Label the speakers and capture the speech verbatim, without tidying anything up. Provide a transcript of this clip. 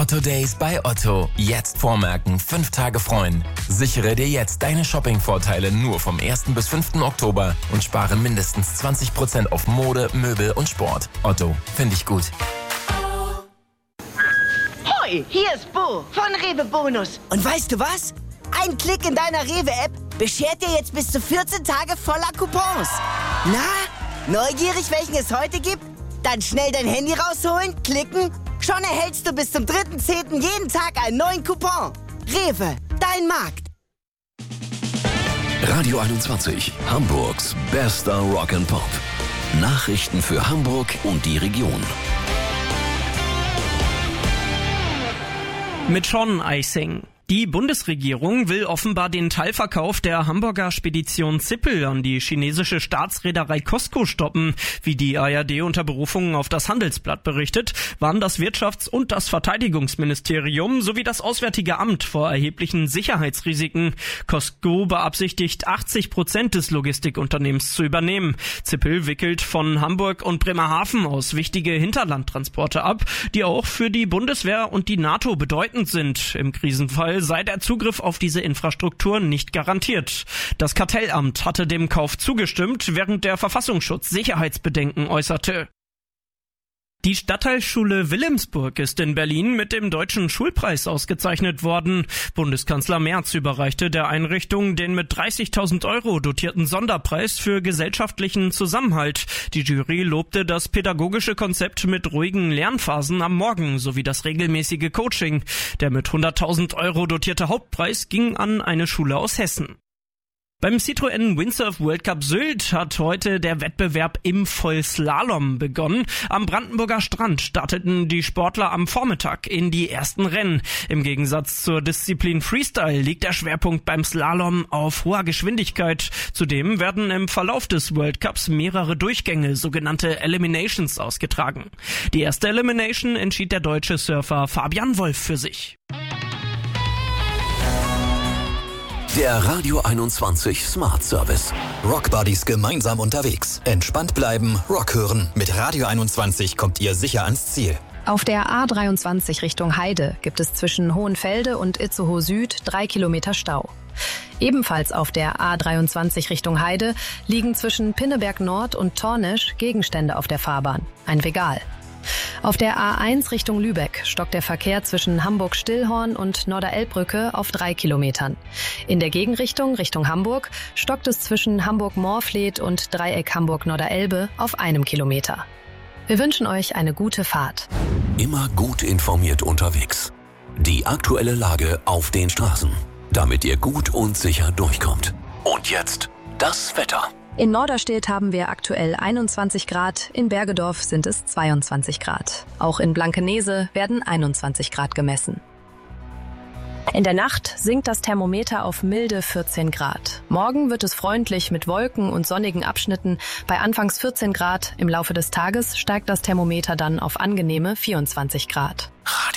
Speaker 1: Otto Days bei Otto. Jetzt vormerken, fünf Tage freuen. Sichere dir jetzt deine Shopping-Vorteile nur vom ersten bis fünften Oktober und spare mindestens zwanzig Prozent auf Mode, Möbel und Sport. Otto, finde ich gut.
Speaker 2: Hoi, hier ist Bo von Rewe Bonus.
Speaker 3: Und weißt du was? Ein Klick in deiner Rewe-App beschert dir jetzt bis zu vierzehn Tage voller Coupons. Na, neugierig, welchen es heute gibt? Dann schnell dein Handy rausholen, klicken. Schon erhältst du bis zum dritten zehnten jeden Tag einen neuen Coupon. Rewe, dein Markt.
Speaker 4: Radio einundzwanzig, Hamburgs bester Rock'n'Pop. Nachrichten für Hamburg und die Region.
Speaker 5: Mit Sean Eising. Die Bundesregierung will offenbar den Teilverkauf der Hamburger Spedition Zippel an die chinesische Staatsreederei COSCO stoppen. Wie die A R D unter Berufung auf das Handelsblatt berichtet, waren das Wirtschafts- und das Verteidigungsministerium sowie das Auswärtige Amt vor erheblichen Sicherheitsrisiken. COSCO beabsichtigt, achtzig Prozent des Logistikunternehmens zu übernehmen. Zippel wickelt von Hamburg und Bremerhaven aus wichtige Hinterlandtransporte ab, die auch für die Bundeswehr und die NATO bedeutend sind. Im Krisenfall sei der Zugriff auf diese Infrastruktur nicht garantiert. Das Kartellamt hatte dem Kauf zugestimmt, während der Verfassungsschutz Sicherheitsbedenken äußerte. Die Stadtteilschule Wilhelmsburg ist in Berlin mit dem Deutschen Schulpreis ausgezeichnet worden. Bundeskanzler Merz überreichte der Einrichtung den mit dreißigtausend Euro dotierten Sonderpreis für gesellschaftlichen Zusammenhalt. Die Jury lobte das pädagogische Konzept mit ruhigen Lernphasen am Morgen sowie das regelmäßige Coaching. Der mit hunderttausend Euro dotierte Hauptpreis ging an eine Schule aus Hessen. Beim Citroën Windsurf World Cup Sylt hat heute der Wettbewerb im Vollslalom begonnen. Am Brandenburger Strand starteten die Sportler am Vormittag in die ersten Rennen. Im Gegensatz zur Disziplin Freestyle liegt der Schwerpunkt beim Slalom auf hoher Geschwindigkeit. Zudem werden im Verlauf des World Cups mehrere Durchgänge, sogenannte Eliminations, ausgetragen. Die erste Elimination entschied der deutsche Surfer Fabian Wolf für sich.
Speaker 4: Der Radio einundzwanzig Smart Service.
Speaker 6: Rockbuddies gemeinsam unterwegs. Entspannt bleiben, Rock hören. Mit Radio einundzwanzig kommt ihr sicher ans Ziel.
Speaker 7: Auf der A dreiundzwanzig Richtung Heide gibt es zwischen Hohenfelde und Itzehoe Süd drei Kilometer Stau. Ebenfalls auf der A dreiundzwanzig Richtung Heide liegen zwischen Pinneberg Nord und Tornesch Gegenstände auf der Fahrbahn. Ein Regal. Auf der A eins Richtung Lübeck stockt der Verkehr zwischen Hamburg-Stillhorn und Norderelbbrücke auf drei Kilometern. In der Gegenrichtung Richtung Hamburg stockt es zwischen Hamburg-Moorfleet und Dreieck Hamburg-Norderelbe auf einem Kilometer. Wir wünschen euch eine gute Fahrt.
Speaker 4: Immer gut informiert unterwegs. Die aktuelle Lage auf den Straßen, damit ihr gut und sicher durchkommt. Und jetzt das Wetter.
Speaker 7: In Norderstedt haben wir aktuell einundzwanzig Grad, in Bergedorf sind es zweiundzwanzig Grad. Auch in Blankenese werden einundzwanzig Grad gemessen. In der Nacht sinkt das Thermometer auf milde vierzehn Grad. Morgen wird es freundlich mit Wolken und sonnigen Abschnitten bei anfangs vierzehn Grad. Im Laufe des Tages steigt das Thermometer dann auf angenehme vierundzwanzig Grad.